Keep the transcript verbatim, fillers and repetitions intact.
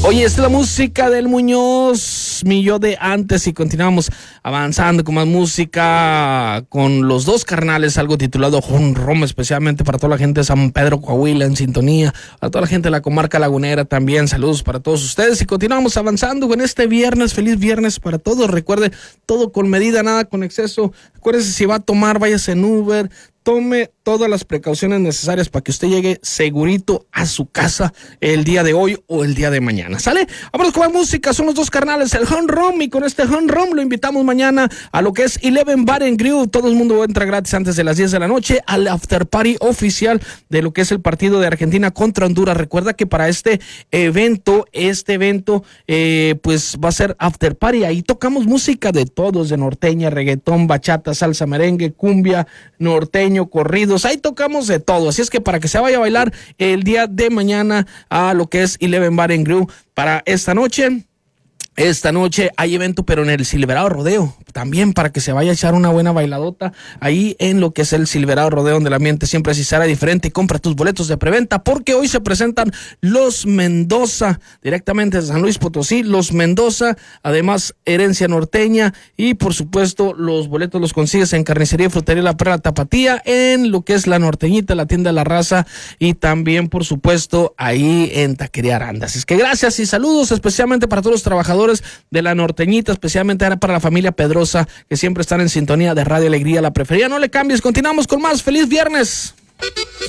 Oye, esta es la música del Muñoz, mi yo de antes, y continuamos avanzando con más música con los dos carnales, algo titulado Jon Rom, especialmente para toda la gente de San Pedro, Coahuila, en sintonía, a toda la gente de la comarca lagunera también, saludos para todos ustedes, y continuamos avanzando con este viernes, feliz viernes para todos. Recuerde, todo con medida, nada con exceso. Acuérdese, si va a tomar, váyase en Uber, tome todas las precauciones necesarias para que usted llegue segurito a su casa el día de hoy o el día de mañana. ¿Sale? Vámonos con la música, son los dos carnales, el Jon Rom, y con este Jon Rom lo invitamos mañana a lo que es Eleven Bar and Grill. Todo el mundo entra gratis antes de las diez de la noche al after party oficial de lo que es el partido de Argentina contra Honduras. Recuerda que para este evento, este evento, eh, pues va a ser after party. Ahí tocamos música de todos, de norteña, reggaetón, bachata, salsa, merengue, cumbia, norteño, corridos. Ahí tocamos de todo. Así es que para que se vaya a bailar el día de mañana a lo que es Eleven Bar and Grill para esta noche. Esta noche hay evento, pero en el Silverado Rodeo, también para que se vaya a echar una buena bailadota ahí en lo que es el Silverado Rodeo, donde el ambiente siempre así será diferente. Y compra tus boletos de preventa, porque hoy se presentan los Mendoza, directamente de San Luis Potosí, los Mendoza, además Herencia Norteña, y por supuesto los boletos los consigues en Carnicería y Frutería La Perla Tapatía, en lo que es La Norteñita, la tienda de la raza, y también por supuesto ahí en Taquería Arandas. Es que gracias y saludos especialmente para todos los trabajadores de La Norteñita, especialmente para la familia Pedrosa, que siempre están en sintonía de Radio Alegría, la preferida. No le cambies, continuamos con más. ¡Feliz viernes!